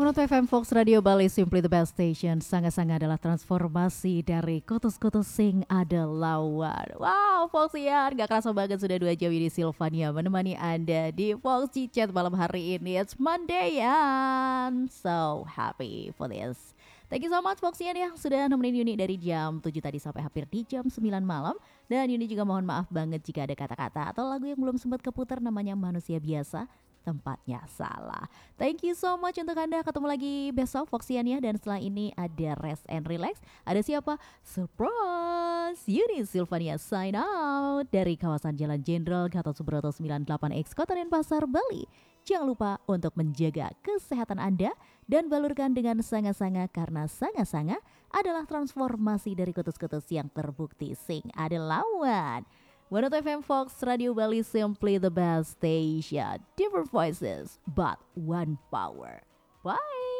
Menurut FM Fox Radio Bali Simply the Best Station, Sanga-Sanga adalah transformasi dari kutus-kutus sing ada lawan. Wow, Foxian, gak kerasa banget sudah 2 jam ini Silvania menemani Anda di Fox Chat malam hari ini. It's Monday and so happy for this. Thank you so much Foxian ya sudah nemenin Yuni dari jam 7 tadi sampai hampir di jam 9 malam. Dan Yuni juga mohon maaf banget jika ada kata-kata atau lagu yang belum sempat keputar namanya manusia biasa. Tempatnya salah. Thank you so much untuk Anda. Ketemu lagi besok Foxian ya. Dan setelah ini ada Rest and Relax. Ada siapa? Surprise! Yuni Silvania sign out dari kawasan Jalan Jenderal Gatot Subroto 98X Kota Denpasar, Bali. Jangan lupa untuk menjaga kesehatan Anda dan balurkan dengan sanga-sanga karena sanga-sanga adalah transformasi dari kutus-kutus yang terbukti sing ada lawan. 102 FM Fox Radio Bali Simply the Best Station. Different voices, but one power. Bye!